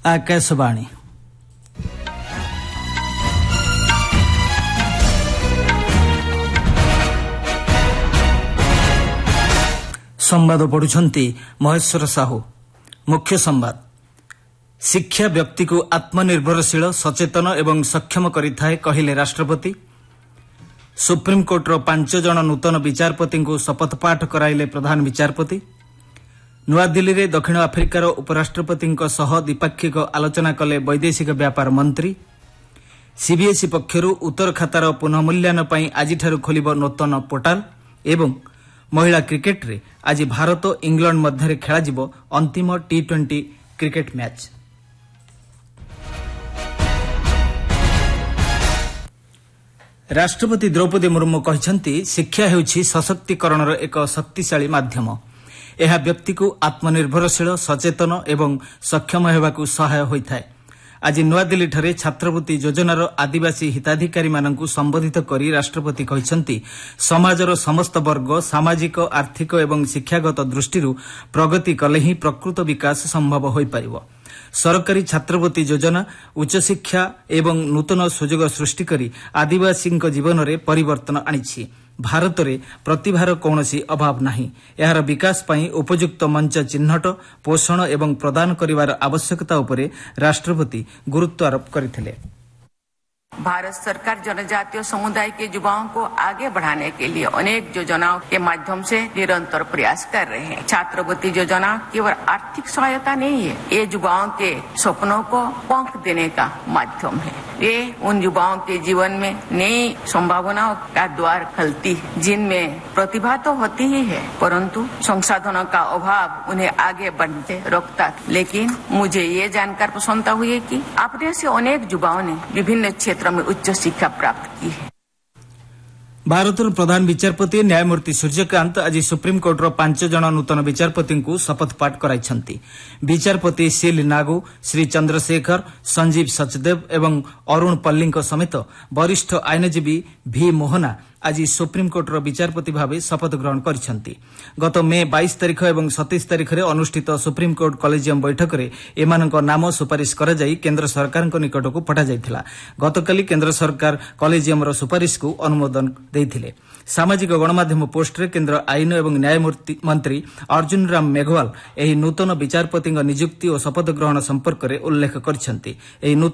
आकाशवाणी संवाद पढ़ुछंती महेश्वर साहू। मुख्य संवाद। शिक्षा व्यक्ति को आत्मनिर्भरशील सचेतन एवं सक्षम करिथाए कहिले राष्ट्रपति। सुप्रीमकोर्टर 5 जन नूतन विचारपति को शपथपाठ कराइले प्रधान विचारपति। नुआदिल्ली रे दक्षिण आफ्रिकार उपराष्ट्रपति द्विपाक्षिक आलोचना कले वैदेशिक व्यापार मंत्री। सीबीएसई पक्षर उत्तर खातार पुनःमूल्यांकन पई आजिठारु खोलिब नूतन पोर्टाल एवं महिला क्रिकेट रे आज भारत इंग्लैंड मध्य खेलाजिब अंतिम T20 क्रिकेट मैच। राष्ट्रपति द्रौपदी मुर्मू कहते शिक्षा हेउछि सशक्तिकरणर एक शक्तिशाली माध्यम। यह व्यक्ति को आत्मनिर्भरशील सचेतन एवं सक्षम हेबाकु सहाय होइथाय। आज नुआदिल्ली ठारे छात्रवृत्ति योजनार आदिवासी हिताधिकारी मानकु संबोधित करी राष्ट्रपति कहते समाजर समस्त वर्ग सामाजिक आर्थिक एवं शिक्षागत दृष्टिरू प्रगति कले ही प्रकृत विकास संभव होई परिबो। सरकारी छात्रवृत्ति योजना उच्च शिक्षा एवं नूतन सुजोग सृष्टि करी आदिवासी जीवन में परिवर्तन आनिछि। भारत में प्रतिभार कौनसी अभाव नहीं। यार विकास पई उपयुक्त मंच चिन्हट पोषण एवं प्रदान करिवार आवश्यकता उपरे राष्ट्रपति गुरुत्व आरोप करथिले। भारत सरकार जनजातीय समुदाय के युवाओं को आगे बढ़ाने के लिए अनेक योजनाओं के माध्यम से निरंतर प्रयास कर रहे हैं। छात्रवृत्ति योजना केवल आर्थिक सहायता नहीं है, ये युवाओं के सपनों को पंख देने का माध्यम है। ये उन युवाओं के जीवन में नई संभावनाओं का द्वार खोलती है, जिनमें प्रतिभा तो होती ही है परंतु संसाधनों का अभाव उन्हें आगे बढ़ते रोकता। लेकिन मुझे ये जानकर प्रसन्नता हुई है कि अपने से अनेक युवाओं ने विभिन्न क्षेत्रों में उच्च शिक्षा प्राप्त की है। भारतर प्रधान विचारपति न्यायमूर्ति सूर्यकांत आज सुप्रीमकोर्टर 5 जन नूतन विचारपति को शपथपाठ कराइछंती। विचारपति सील नागू, श्री चंद्रशेखर, संजीव सचदेव एवं अरुण पल्ली समेत वरिष्ठ आईनजीवी भी मोहना आज सुप्रीमकोर्टर विचारपति भाव शपथ ग्रहण करिछंती। गत मे 22 तारिख एवं 27 तारिख रे अनुष्ठित सुप्रीमकोर्ट कलेजियम बैठक रे एमानक नाम सुपारिश करा जाई केंद्र सरकार निकट को पठा जाइथिला। गतकाली केंद्र सरकार कलेजियम सुपारिश को अनुमोदन देइथिले। सामाजिक गणमाध्यम पोस्ट रे केंद्र आईन एवं न्याय मंत्री अर्जुन राम मेघवाल एही नूतन विचारपति नियुक्ति और शपथ ग्रहण संपर्क में उल्लेख करिछंती।